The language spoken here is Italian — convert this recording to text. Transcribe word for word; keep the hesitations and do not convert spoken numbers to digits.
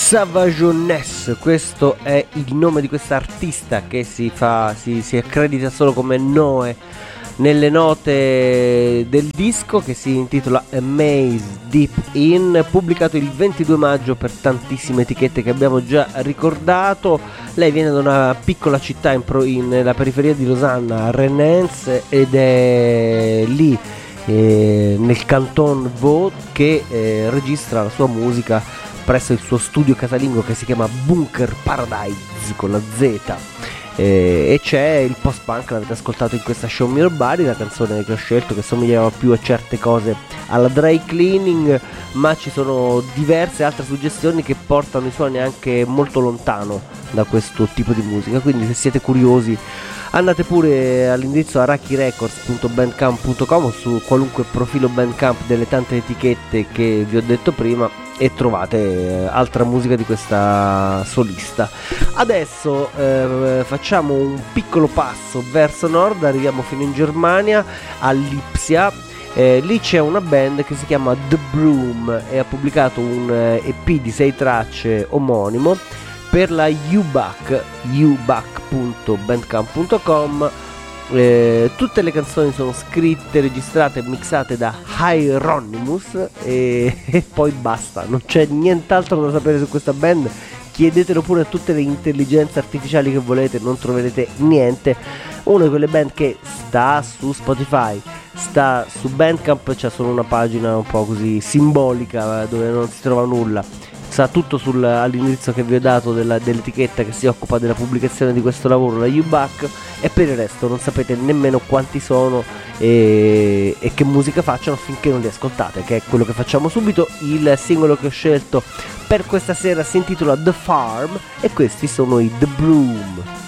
Savageonnesse, questo è il nome di questa artista che si fa, si, si accredita solo come Noe nelle note del disco, che si intitola A Maze Deep In, pubblicato il ventidue maggio per tantissime etichette che abbiamo già ricordato. Lei viene da una piccola città in pro, in, nella periferia di Losanna, Rennes, ed è lì eh, nel canton Vaud che eh, registra la sua musica presso il suo studio casalingo che si chiama Bunker Paradise con la Z. Eh, e c'è il post-punk, l'avete ascoltato in questa Show Me Your Body, la canzone che ho scelto, che somigliava più a certe cose alla dry cleaning, ma ci sono diverse altre suggestioni che portano i suoni anche molto lontano da questo tipo di musica, quindi se siete curiosi andate pure all'indirizzo arachirecords punto bandcamp punto com o su qualunque profilo Bandcamp delle tante etichette che vi ho detto prima e trovate eh, altra musica di questa solista. Adesso eh, facciamo un piccolo passo verso nord, arriviamo fino in Germania, a Lipsia. Eh, lì c'è una band che si chiama The Broom e ha pubblicato un eh, E P di sei tracce omonimo per la U B A C, u b a c punto bandcamp punto com. Eh, tutte le canzoni sono scritte, registrate e mixate da Hieronymus e, e poi basta, non c'è nient'altro da sapere su questa band. Chiedetelo pure a tutte le intelligenze artificiali che volete, non troverete niente. Una di quelle band che sta su Spotify, sta su Bandcamp, c'è solo una pagina un po' così simbolica dove non si trova nulla. Sta tutto sul, all'indirizzo che vi ho dato della, dell'etichetta che si occupa della pubblicazione di questo lavoro, la U B A C, e per il resto non sapete nemmeno quanti sono e, e che musica facciano finché non li ascoltate, che è quello che facciamo subito. Il singolo che ho scelto per questa sera si intitola The Farm e questi sono i The Broom.